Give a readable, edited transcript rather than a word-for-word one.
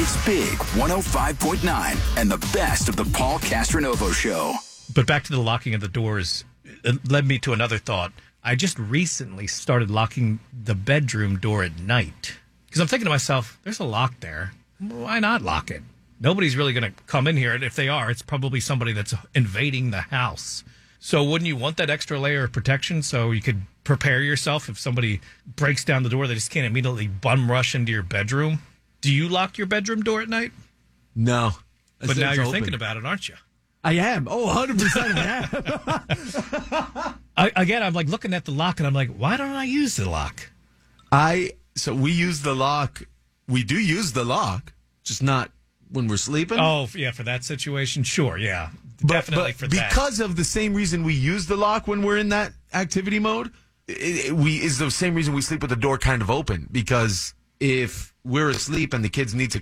It's Big 105.9 and the best of the Paul Castronovo Show. But back to the locking of the doors, it led me to another thought. I just recently started locking the bedroom door at night because I'm thinking to myself, there's a lock there. Why not lock it? Nobody's really going to come in here. And if they are, it's probably somebody that's invading the house. So wouldn't you want that extra layer of protection so you could prepare yourself if somebody breaks down the door, they just can't immediately bum rush into your bedroom? Do you lock your bedroom door at night? No. But now you're thinking about it, aren't you? I am. Oh, 100% I am. Again, I'm like looking at the lock and I'm like, why don't I use the lock? So we use the lock. We do use the lock, just not when we're sleeping. Oh, yeah, for that situation? Sure, yeah. Definitely for that. Because of the same reason we use the lock when we're in that activity mode, is the same reason we sleep with the door kind of open. Because if we're asleep and the kids need to